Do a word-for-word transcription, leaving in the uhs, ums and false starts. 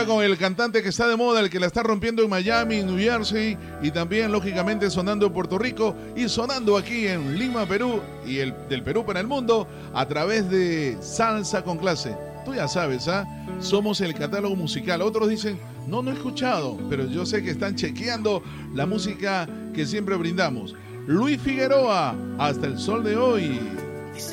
con el cantante que está de moda, el que la está rompiendo en Miami, New Jersey y también, lógicamente, sonando en Puerto Rico y sonando aquí en Lima, Perú y el, del Perú para el mundo a través de Salsa con Clase. Tú ya sabes, ¿ah? Somos el catálogo musical. Otros dicen, no, no he escuchado, pero yo sé que están chequeando la música que siempre brindamos. Luis Figueroa, hasta el sol de hoy.